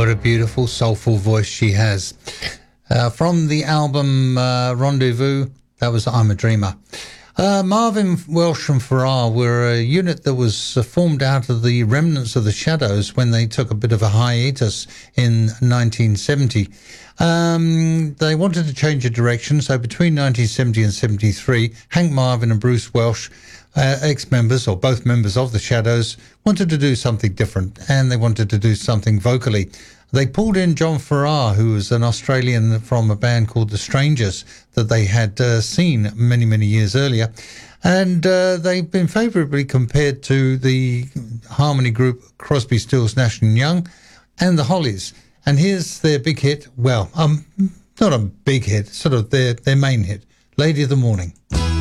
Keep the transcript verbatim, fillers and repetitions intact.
What a beautiful, soulful voice she has. Uh, from the album uh, Rendezvous, that was I'm a Dreamer. Uh, Marvin Welsh and Farrar were a unit that was uh, formed out of the remnants of the Shadows when they took a bit of a hiatus in nineteen seventy. Um, they wanted to change a direction, so between nineteen seventy and seventy-three, Hank Marvin and Bruce Welsh, uh, ex-members, or both members of the Shadows, wanted to do something different, and they wanted to do something vocally. They pulled in John Farrar, who was an Australian from a band called The Strangers that they had uh, seen many, many years earlier. And uh, they've been favourably compared to the harmony group Crosby, Stills, Nash and Young and the Hollies. And here's their big hit, well, um, not a big hit, sort of their, their main hit, Lady of the Morning.